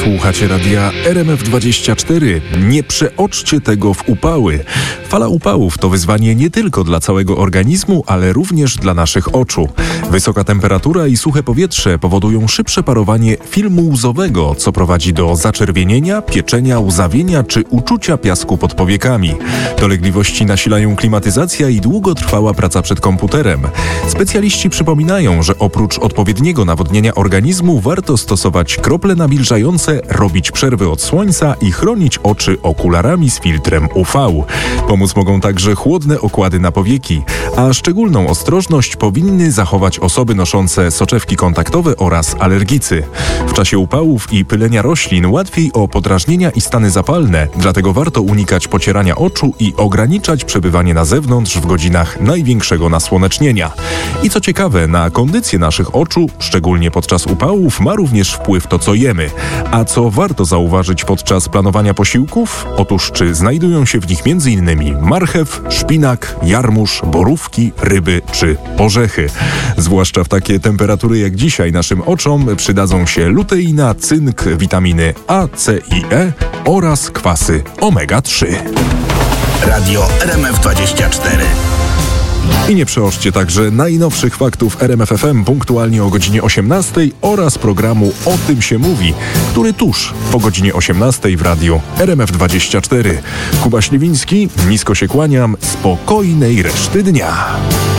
Słuchacie radia RMF24. Nie przeoczcie tego w upały. Fala upałów to wyzwanie nie tylko dla całego organizmu, ale również dla naszych oczu. Wysoka temperatura i suche powietrze powodują szybsze parowanie filmu łzowego, co prowadzi do zaczerwienienia, pieczenia, łzawienia czy uczucia piasku pod powiekami. Dolegliwości nasilają klimatyzacja i długotrwała praca przed komputerem. Specjaliści przypominają, że oprócz odpowiedniego nawodnienia organizmu warto stosować krople nawilżające, robić przerwy od słońca i chronić oczy okularami z filtrem UV. Pomóc mogą także chłodne okłady na powieki, a szczególną ostrożność powinny zachować osoby noszące soczewki kontaktowe oraz alergicy. W czasie upałów i pylenia roślin łatwiej o podrażnienia i stany zapalne, dlatego warto unikać pocierania oczu i ograniczać przebywanie na zewnątrz w godzinach największego nasłonecznienia. I co ciekawe, na kondycję naszych oczu, szczególnie podczas upałów, ma również wpływ to, co jemy. A co warto zauważyć podczas planowania posiłków? Otóż czy znajdują się w nich m.in. marchew, szpinak, jarmuż, borówki, ryby czy orzechy. Zwłaszcza w takie temperatury jak dzisiaj naszym oczom przydadzą się luteina, cynk, witaminy A, C i E oraz kwasy omega-3. Radio RMF24. I nie przeoczcie także najnowszych faktów RMF FM punktualnie o godzinie 18 oraz programu O tym się mówi, który tuż po godzinie 18 w radiu RMF24. Kuba Śliwiński, nisko się kłaniam, spokojnej reszty dnia.